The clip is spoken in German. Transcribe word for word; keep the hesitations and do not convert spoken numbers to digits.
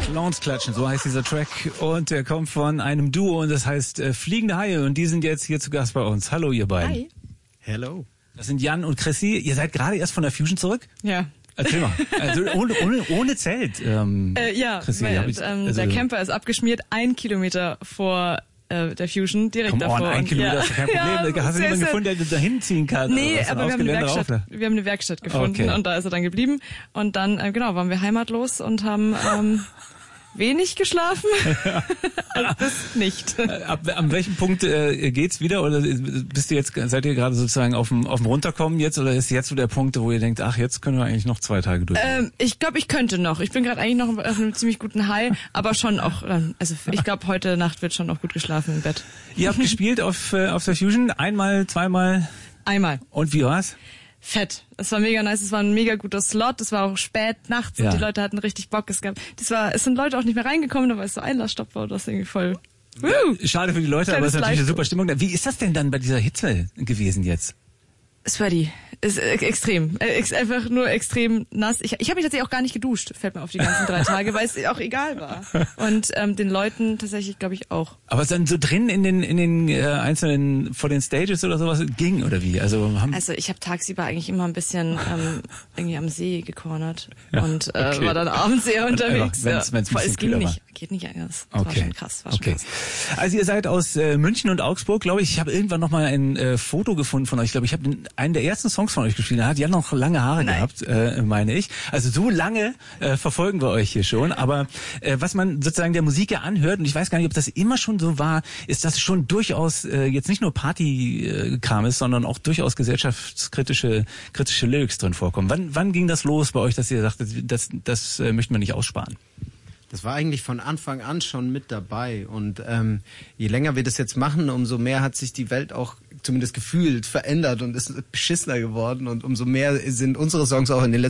Clownsklatschen, so heißt dieser Track. Und der kommt von einem Duo und das heißt äh, Fliegende Haie. Und die sind jetzt hier zu Gast bei uns. Hallo, ihr beiden. Hi. Hello. Das sind Jan und Chrissy. Ihr seid gerade erst von der Fusion zurück? Ja. Erzähl mal. Also ohne, ohne, ohne Zelt. Ähm, Äh, ja, Chrissy, weil, hab ich, ähm, also, der Camper ist abgeschmiert, ein Kilometer vor äh, der Fusion, direkt Come on, davor. ein Und, Kilometer ja. ist kein Problem. Ja, Hast du sehr, jemanden sehr- gefunden, der da hinziehen kann? Nee, oder aber wir haben, eine Gelände Werkstatt, rauf? wir haben eine Werkstatt gefunden Okay. und da ist er dann geblieben. Und dann, äh, genau, waren wir heimatlos und haben ähm, wenig geschlafen. Also bis nicht. Ab, ab welchem Punkt äh, geht's wieder? Oder bist du jetzt, seid ihr gerade sozusagen auf dem, auf dem Runterkommen jetzt? Oder ist jetzt so der Punkt, wo ihr denkt, ach, jetzt können wir eigentlich noch zwei Tage durch? Ähm, ich glaube, ich könnte noch. Ich bin gerade eigentlich noch auf einem ziemlich guten High, aber schon auch, ähm, also ich glaube, heute Nacht wird schon noch gut geschlafen im Bett. Ihr habt gespielt auf, äh, auf der Fusion? Einmal, zweimal? Einmal. Und wie war's? Fett. Es war mega nice, es war ein mega guter Slot, es war auch spät nachts Ja. und die Leute hatten richtig Bock. Es gab, das war, es sind Leute auch nicht mehr reingekommen, weil es so Einlassstopp war, das irgendwie voll. Woo! Schade für die Leute, Kleines aber es ist natürlich eine Live- super Stimmung. Wie ist das denn dann bei dieser Hitze gewesen jetzt? Sweaty. Ist äh, extrem. Äh, ex einfach nur extrem nass. Ich, ich habe mich tatsächlich auch gar nicht geduscht, fällt mir auf die ganzen drei Tage, weil es auch egal war. Und ähm, den Leuten tatsächlich, glaube ich, auch. Aber dann so drin in den in den äh, einzelnen vor den Stages oder sowas ging oder wie? Also haben Also ich habe tagsüber eigentlich immer ein bisschen ähm, irgendwie am See gecornert Ja, und äh, okay. war dann abends eher unterwegs. wenn's- wenn's ein Voll, bisschen es ging kühler nicht, geht nicht anders. Das war schon krass. War schon okay. krass. Also ihr seid aus äh, München und Augsburg, glaube ich. Ich habe irgendwann noch mal ein äh, Foto gefunden von euch. Ich glaube, ich habe einen der ersten Songs von euch gespielt. Da hat Jan noch lange Haare Nein. gehabt, äh, meine ich. Also so lange äh, verfolgen wir euch hier schon. Aber äh, was man sozusagen der Musik ja anhört, und ich weiß gar nicht, ob das immer schon so war, ist, dass es schon durchaus äh, jetzt nicht nur Partykram ist, sondern auch durchaus gesellschaftskritische kritische Lyrics drin vorkommen. Wann, wann ging das los bei euch, dass ihr sagt, das, das, das äh, möchten wir nicht aussparen? Das war eigentlich von Anfang an schon mit dabei. Und ähm, je länger wir das jetzt machen, umso mehr hat sich die Welt auch zumindest gefühlt verändert und ist beschissener geworden. Und umso mehr sind unsere Songs auch in den letzten